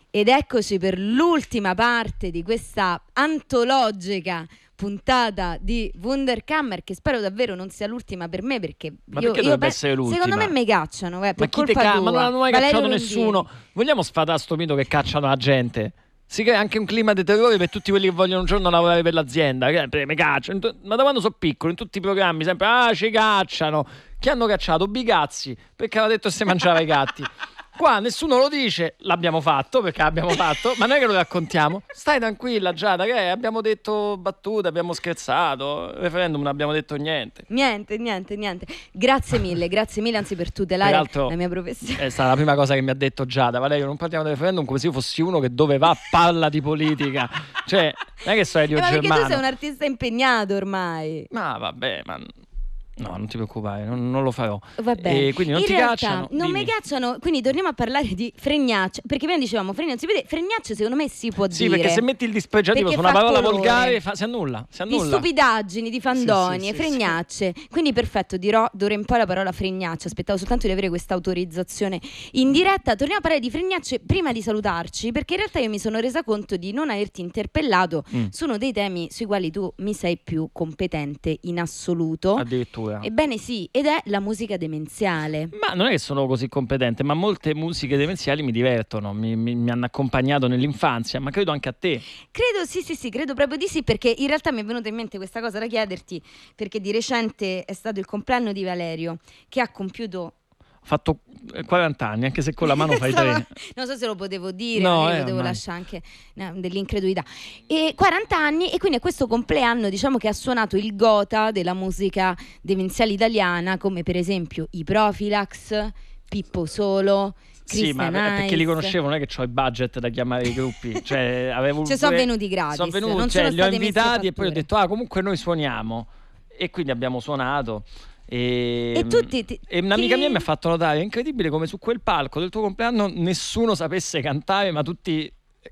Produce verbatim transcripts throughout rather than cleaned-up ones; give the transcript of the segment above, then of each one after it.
Ed eccoci per l'ultima parte di questa antologica puntata di Wunderkammer, che spero davvero non sia l'ultima per me, perché ma io, perché io dovrebbe pe- essere l'ultima? secondo me mi cacciano, eh, per ma chi te colpa ca- tua. ma non hanno mai Valerio cacciato Longhini. nessuno. Vogliamo sfatare sto mito che cacciano la gente? Si crea anche un clima di terrore per tutti quelli che vogliono un giorno lavorare per l'azienda. Che mi cacciano. Ma da quando sono piccolo, in tutti i programmi, sempre ah, ci cacciano. Chi hanno cacciato? Bigazzi, perché aveva detto che si mangiava i gatti. Qua nessuno lo dice, l'abbiamo fatto perché l'abbiamo fatto, ma noi che lo raccontiamo. Stai tranquilla, Giada, che abbiamo detto battute, abbiamo scherzato. Il referendum non abbiamo detto niente. Niente, niente, niente. Grazie mille, grazie mille anzi per tutelare Peraltro, la mia professione. è stata la prima cosa che mi ha detto Giada. Valerio, non parliamo del referendum come se io fossi uno che dove va parla di politica. Cioè, non è che sono Elio Eh, ma perché Germano. tu sei un artista impegnato ormai. Ma vabbè, ma no, non ti preoccupare, non, non lo farò. Vabbè. E quindi non in ti realtà cacciano. non dimmi. mi cacciano, quindi torniamo a parlare di fregnaccio, perché prima dicevamo fregna non si vede, fregnaccio secondo me si può Sì, dire. perché se metti il dispregiativo Perché su una fa parola colore. volgare fa, si annulla, si Di annulla. stupidaggini, di fandonie, Sì, sì, sì, fregnacce. Quindi perfetto, dirò d'ora in poi la parola fregnaccia. Aspettavo soltanto di avere questa autorizzazione in diretta. Torniamo a parlare di fregnacce prima di salutarci, perché in realtà io mi sono resa conto di non averti interpellato Mm. su uno dei temi sui quali tu mi sei più competente in assoluto. Addirittura. Ebbene sì, ed è la musica demenziale. Ma non è che sono così competente, ma molte musiche demenziali mi divertono, mi, mi- mi hanno accompagnato nell'infanzia, ma credo anche a te. Credo, sì, sì, sì, credo proprio di sì, perché in realtà mi è venuta in mente questa cosa da chiederti, perché di recente è stato il compleanno di Valerio, che ha compiuto... Ho fatto eh, quaranta anni, anche se con la mano fai tre. Non so se lo potevo dire, No, magari eh, potevo ormai. lasciare anche eh, dell'incredulità. E quaranta anni, e quindi a questo compleanno diciamo che ha suonato il gotha della musica demenziale italiana, come per esempio i Profilax, Pippo Solo, Sì, ma Christian perché li Ice. conoscevo, non è che ho i budget da chiamare i gruppi. Cioè, avevo Cioè, sono pure- venuti gratis, sono venuti, non cioè, sono li ho state messe invitati e poi ho fatture. detto, ah, comunque noi suoniamo. E quindi abbiamo suonato. E, E tu ti- ti- e un'amica ti- mia mi ha fatto notare, è incredibile come su quel palco del tuo compleanno nessuno sapesse cantare, ma tutti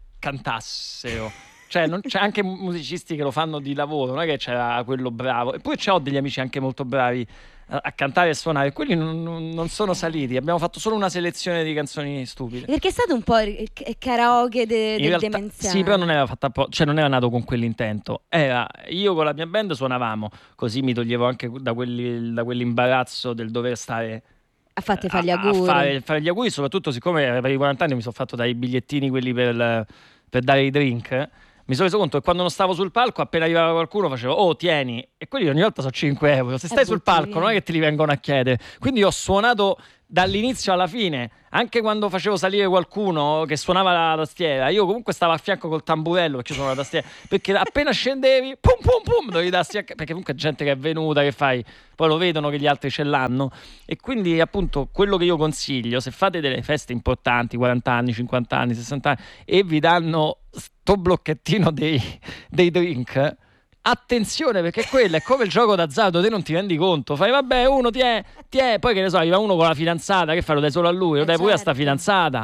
cantassero. Cioè, non, c'è anche musicisti che lo fanno di lavoro, non è che c'era quello bravo. Eppure c'ho degli amici anche molto bravi a, a cantare e suonare. Quelli non, non- non sono saliti. Abbiamo fatto solo una selezione di canzoni stupide. Perché è stato un po' il il karaoke de- In del realtà, demenziale. sì, però non era fatta appo- cioè non era nato con quell'intento. Era io con la mia band suonavamo, così mi toglievo anche da, quelli, da quell'imbarazzo del dover stare A fatte fare gli a, a auguri. fare, fare gli auguri, soprattutto siccome per i quaranta anni mi sono fatto dai bigliettini quelli per, per dare i drink. Mi sono reso conto che quando non stavo sul palco, appena arrivava qualcuno, facevo oh, tieni. E quelli ogni volta sono cinque euro. Se stai Eh, sul butti palco, via. non è che te li vengono a chiedere. Quindi ho suonato dall'inizio alla fine, anche quando facevo salire qualcuno che suonava la tastiera, io comunque stavo a fianco col tamburello perché suono la tastiera, perché appena scendevi pum pum pum dovevi darsi a... perché comunque gente che è venuta, che fai, poi lo vedono che gli altri ce l'hanno, e quindi appunto quello che io consiglio, se fate delle feste importanti, quaranta anni, cinquanta anni, sessanta anni, e vi danno sto blocchettino dei, dei drink, attenzione, perché quello è come il gioco d'azzardo, te non ti rendi conto, fai vabbè uno ti è, ti è, poi che ne so, arriva uno con la fidanzata, che fai, lo dai solo a lui, lo Eh, dai pure a certo. sta fidanzata.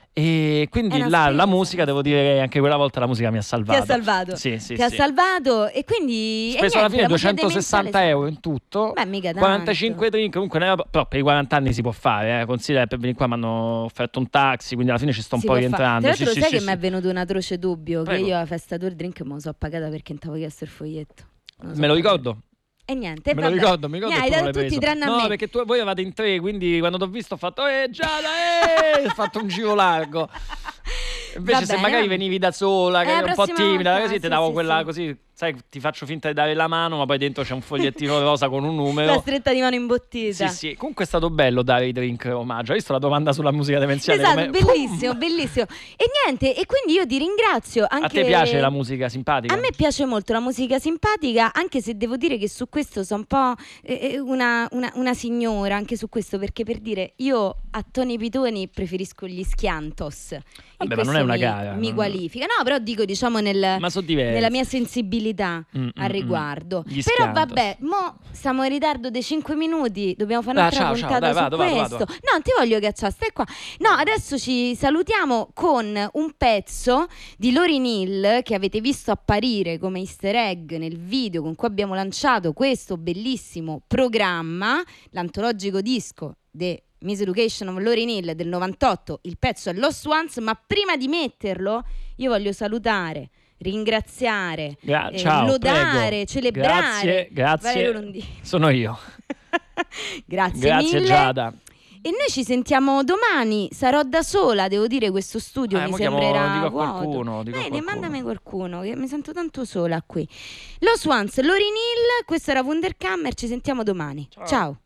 E quindi È una là, la spesa, musica, devo dire che anche quella volta la musica mi ha Ti salvato. ha salvato. Sì, sì, Ti ha sì. salvato e quindi... Ho e speso alla niente, fine la musica duecentosessanta demenziale- euro in tutto. Beh, mica tanto. quarantacinque drink, comunque ne era- però per i quaranta anni si può fare, eh. Considera che per venire qua mi hanno offerto un taxi, quindi alla fine ci sto un Si po' può fa- rientrando. Tra Sì, l'altro sì, sai sì, che mi sì. è venuto un atroce dubbio, Prego. che io alla festa tour drink me lo so pagata perché non ti avevo chiesto il foglietto. Non so Me lo pagare. ricordo. E niente, Me lo vabbè. ricordo, mi ricordo Mi che hai tu non dato l'hai tutti preso. tranne a No, me. perché tu, voi eravate in tre, quindi quando ti ho visto ho fatto eh Giada, eh! ho fatto un giro largo. Invece Va se bene, magari va bene. venivi da sola, che Eh, eri un po' prossima timida, volta, così sì, ti davo sì, quella sì. così, sai, ti faccio finta di dare la mano, ma poi dentro c'è un fogliettino rosa con un numero. La stretta di mano imbottita. Sì, sì, comunque è stato bello dare i drink omaggio. Hai visto la domanda sulla musica demenziale? Esatto, come- bellissimo, Pum! bellissimo. E niente, e quindi io ti ringrazio anche... A te piace la musica simpatica? A me piace molto la musica simpatica, anche se devo dire che su questo sono un po' eh, una, una- una signora, anche su questo, perché per dire, io a Toni Pitoni preferisco gli Schiantos. E Vabbè, ma questo non è una mi, gara, mi non- qualifica. No, però dico, diciamo, nel, Ma sono diversi. nella mia sensibilità Mm, mm, al mm. riguardo. Gli Però Schiantos. vabbè, mo siamo in ritardo dei cinque minuti, dobbiamo fare Ah, un'altra ciao, ciao, puntata dai, su vado, vado, questo. vado. No, non ti voglio cacciare, stai qua. No, adesso ci salutiamo con un pezzo di Lauryn Hill che avete visto apparire come easter egg nel video con cui abbiamo lanciato questo bellissimo programma, l'antologico disco de Miseducation of Lauryn Hill del novantotto, il pezzo è Lost Ones, ma prima di metterlo io voglio salutare, ringraziare, Gra- eh, ciao, lodare, prego. celebrare. Grazie, grazie. Sono io. Grazie, grazie mille. Giada. E noi ci sentiamo domani, sarò da sola, devo dire, questo studio eh, mi chiamo, sembrerà dico a vuoto. qualcuno, dico Bene, a qualcuno. mandami qualcuno, che mi sento tanto sola qui. Lo Swans, Lauryn Hill, questo era Wunderkammer, ci sentiamo domani. Ciao. Ciao.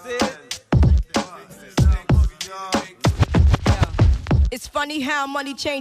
It's funny how money changes.